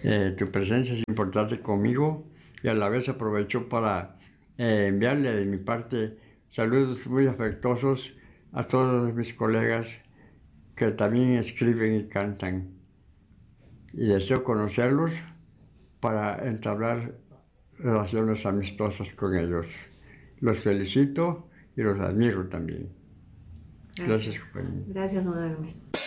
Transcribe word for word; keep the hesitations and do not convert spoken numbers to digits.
Eh, tu presencia es importante conmigo y a la vez aprovecho para eh, enviarle de mi parte saludos muy afectuosos a todos mis colegas que también escriben y cantan. Y deseo conocerlos para entablar relaciones amistosas con ellos. Los felicito y los admiro también. Gracias. Gracias, Juan. Gracias, don Hermes.